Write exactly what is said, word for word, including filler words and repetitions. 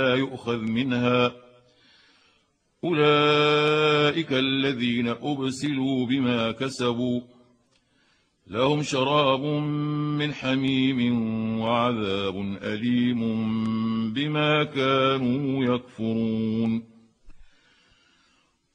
لا يؤخذ منها أولئك الذين أبسلوا بما كسبوا لهم شراب من حميم وعذاب أليم بما كانوا يكفرون.